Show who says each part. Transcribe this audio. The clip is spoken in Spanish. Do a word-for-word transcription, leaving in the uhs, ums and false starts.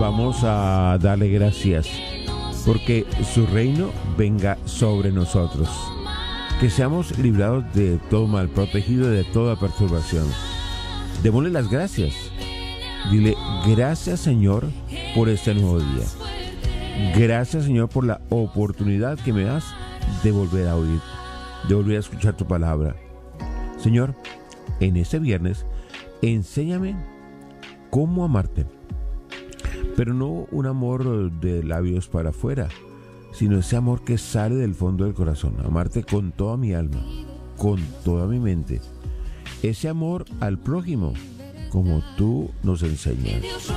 Speaker 1: vamos a darle gracias porque su reino venga sobre nosotros. Que seamos librados de todo mal, protegidos de toda perturbación. Démosle las gracias. Dile, gracias Señor por este nuevo día. Gracias Señor por la oportunidad que me das de volver a oír, de volver a escuchar tu palabra. Señor, en este viernes, enséñame cómo amarte. Pero no un amor de labios para afuera, sino ese amor que sale del fondo del corazón. Amarte con toda mi alma, con toda mi mente. Ese amor al prójimo, como tú nos enseñas.